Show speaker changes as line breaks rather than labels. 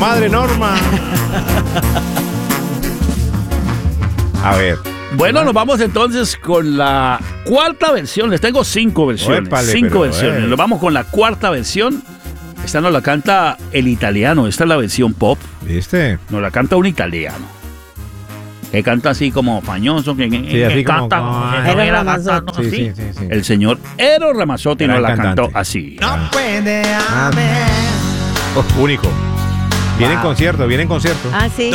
Madre Norma. A ver.
Bueno, nos vamos entonces con la cuarta versión. Les tengo 5 versiones.
Épale,
5
pero,
versiones. Nos vamos con la cuarta versión. Esta nos la canta el italiano. Esta es la versión pop.
¿Viste?
Nos la canta un italiano. Que canta así como fañoso.
Sí, así como-
Eros Ramazzotti.
Sí.
El señor Eros Ramazzotti
Gran
nos la
cantante.
cantó así.
Único. Viene en concierto,
Ah, sí.